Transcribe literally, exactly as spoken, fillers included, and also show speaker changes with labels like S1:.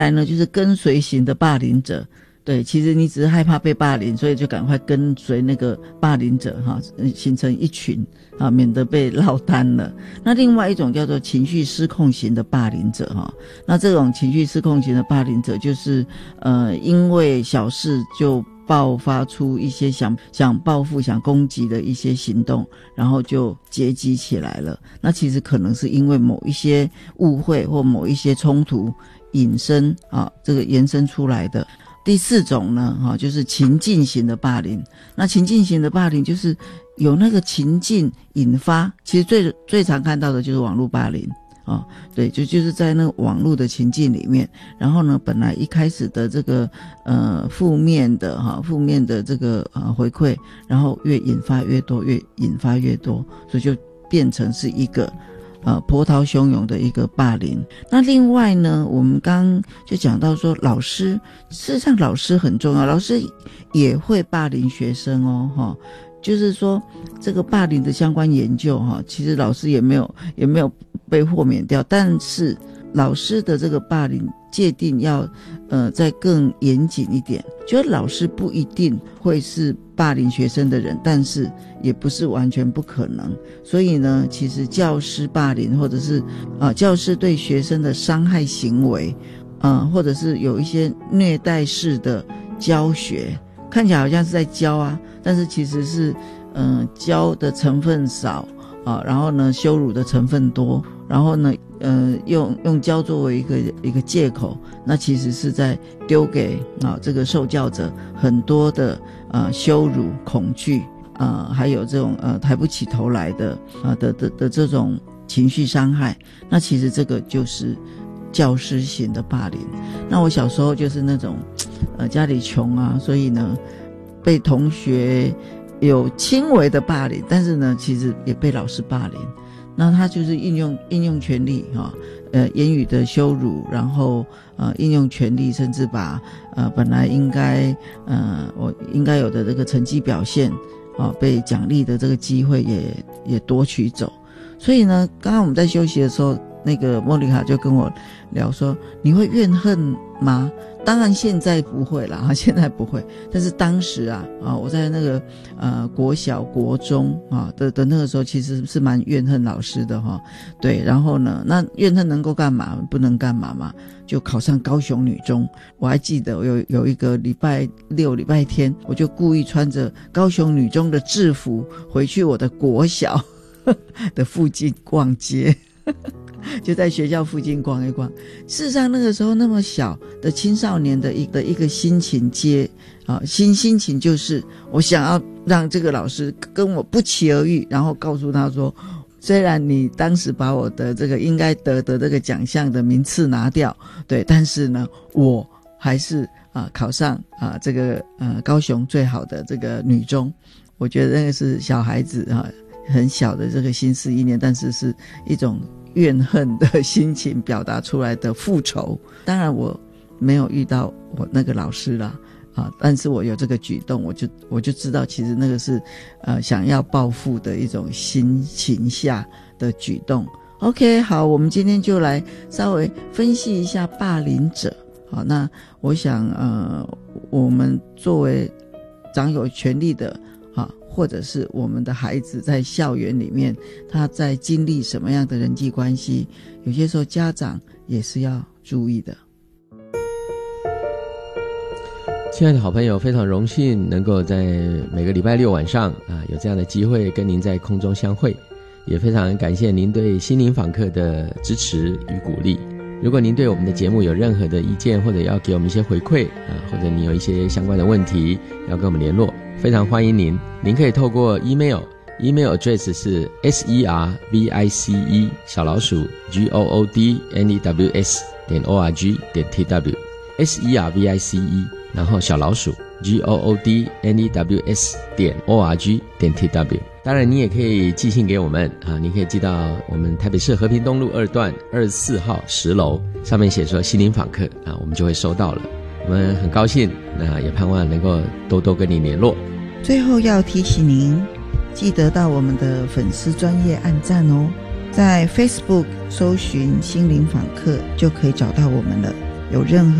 S1: 来呢就是跟随型的霸凌者，对，其实你只是害怕被霸凌，所以就赶快跟随那个霸凌者哈，形成一群啊，免得被落单了。那另外一种叫做情绪失控型的霸凌者哈，那这种情绪失控型的霸凌者就是呃，因为小事就爆发出一些想想报复、想攻击的一些行动，然后就结集起来了。那其实可能是因为某一些误会或某一些冲突引申啊，这个延伸出来的。第四种呢，哈、啊，就是情境型的霸凌。那情境型的霸凌就是有那个情境引发，其实最最常看到的就是网络霸凌啊，对，就就是在那个网络的情境里面，然后呢，本来一开始的这个呃负面的哈、啊、负面的这个呃回馈，然后越引发越多，越引发越多，所以就变成是一个呃波涛汹涌的一个霸凌。那另外呢，我们刚刚就讲到说，老师事实上老师很重要，老师也会霸凌学生哦，哈。就是说这个霸凌的相关研究哈，其实老师也没有也没有被豁免掉，但是老师的这个霸凌界定要呃再更严谨一点，就是老师不一定会是霸凌学生的人，但是也不是完全不可能。所以呢，其实教师霸凌或者是啊、呃、教师对学生的伤害行为啊、呃，或者是有一些虐待式的教学，看起来好像是在教啊，但是其实是嗯、呃、教的成分少啊，然后呢羞辱的成分多，然后呢呃用用教作为一个一个借口，那其实是在丢给啊这个受教者很多的呃羞辱、恐惧啊、呃，还有这种呃抬不起头来的啊、呃、的的的这种情绪伤害。那其实这个就是教师型的霸凌。那我小时候就是那种呃家里穷啊，所以呢被同学有轻微的霸凌，但是呢其实也被老师霸凌。那他就是应用应用权力哈，呃言语的羞辱，然后呃应用权力，甚至把呃本来应该呃我应该有的这个成绩表现啊、呃、被奖励的这个机会也也夺取走。所以呢，刚刚我们在休息的时候，那个莫妮卡就跟我聊说，你会怨恨吗？当然现在不会啦，现在不会。但是当时啊，啊，我在那个呃国小、国中啊的的那个时候，其实是蛮怨恨老师的哈。对，然后呢，那怨恨能够干嘛？不能干嘛嘛？就考上高雄女中。我还记得有有一个礼拜六、礼拜天，我就故意穿着高雄女中的制服回去我的国小的附近逛街。就在学校附近逛一逛。事实上那个时候那么小的青少年的一的一个心情接啊，心心情就是我想要让这个老师跟我不期而遇，然后告诉他说，虽然你当时把我的这个应该得的这个奖项的名次拿掉，对，但是呢我还是啊考上啊这个呃高雄最好的这个女中。我觉得那个是小孩子啊很小的这个心思意念，但是是一种怨恨的心情表达出来的复仇。当然我没有遇到我那个老师啦啊，但是我有这个举动，我就我就知道其实那个是呃想要报复的一种心情下的举动。 OK， 好，我们今天就来稍微分析一下霸凌者。好，那我想呃我们作为掌有权力的啊，或者是我们的孩子在校园里面他在经历什么样的人际关系，有些时候家长也是要注意的。
S2: 亲爱的好朋友，非常荣幸能够在每个礼拜六晚上啊有这样的机会跟您在空中相会，也非常感谢您对心灵访客的支持与鼓励。如果您对我们的节目有任何的意见，或者要给我们一些回馈啊，或者你有一些相关的问题要跟我们联络，非常欢迎您。您可以透过 email email address 是 s e r v i c e 小老鼠 g o o d n e w s 点 o r g 点 t w s e r v i c e 然后小老鼠 g o o d n e w s 点 o r g 点 t w。 当然你也可以寄信给我们啊，你可以寄到我们台北市和平东路二段二十四号十楼，上面写说心灵访客啊，我们就会收到了。我们很高兴，那也盼望能够多多跟你联络。
S1: 最后要提醒您，记得到我们的粉丝专页按赞哦，在 Facebook 搜寻心灵访客就可以找到我们了。 有任何